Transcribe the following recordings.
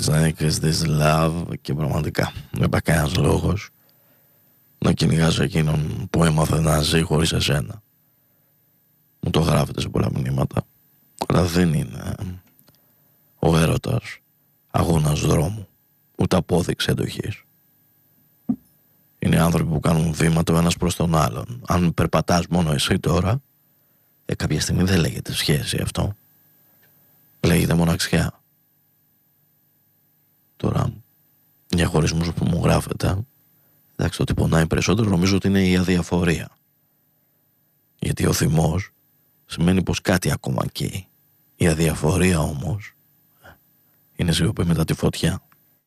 Snake is this love και πραγματικά δεν υπάρχει κανένας λόγος να κυνηγάς εκείνον που έμαθε να ζει χωρίς εσένα. Μου το γράφετε σε πολλά μηνύματα, αλλά δεν είναι ο έρωτας αγώνας δρόμου, ούτε απόδειξη εντοχής. Είναι άνθρωποι που κάνουν βήματα ο ένας προς τον άλλον. Αν περπατάς μόνο εσύ τώρα, κάποια στιγμή δεν λέγεται σχέση αυτό. Λέγεται μοναξιά. Τώρα, για χωρισμούς που μου γράφετε, εντάξει, το ότι πονάει περισσότερο νομίζω ότι είναι η αδιαφορία. Γιατί ο θυμός σημαίνει πως κάτι ακόμα καίει. Η αδιαφορία όμως είναι σιωπή μετά τη φωτιά.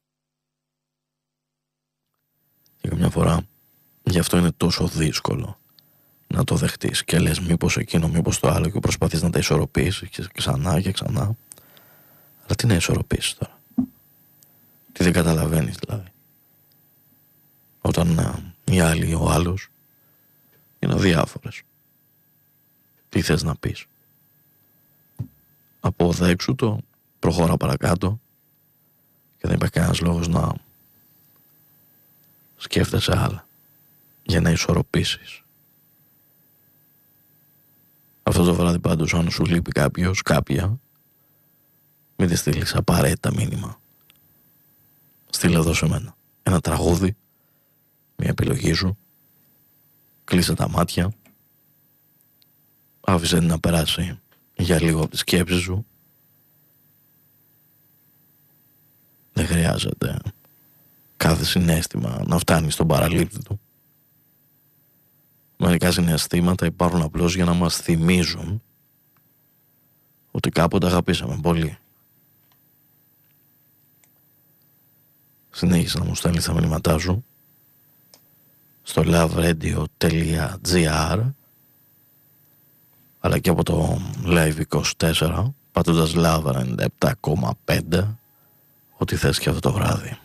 Και καμιά φορά γι' αυτό είναι τόσο δύσκολο να το δεχτείς και λες μήπως εκείνο, μήπως το άλλο και προσπαθείς να τα ισορροπήσεις και ξανά και ξανά. Αλλά τι να ισορροπήσεις τώρα? Τι δεν καταλαβαίνεις δηλαδή? Όταν οι άλλοι ή ο άλλος είναι αδιάφορες. Τι θες να πεις? Αποδέξου το, προχώρα παρακάτω και δεν υπάρχει κανένας λόγος να σκέφτεσαι άλλα για να ισορροπήσεις. Αυτό το βράδυ πάντως, αν σου λείπει κάποιος, κάποια, μην τη στείλεις απαραίτητα μήνυμα. Στείλε εδώ σε μένα ένα τραγούδι, μια επιλογή σου, κλείσε τα μάτια, άφησε την να περάσει για λίγο από τη σκέψη σου. Δεν χρειάζεται κάθε συναίσθημα να φτάνει στον παραλήπτη του. Μερικά συναισθήματα υπάρχουν απλώς για να μας θυμίζουν ότι κάποτε αγαπήσαμε πολύ. Συνέχισε να μου στέλνεις τα μηνύματά σου στο loveradio.gr αλλά και από το Live24 πατώντας Love 97,5 ό,τι θες και αυτό το βράδυ.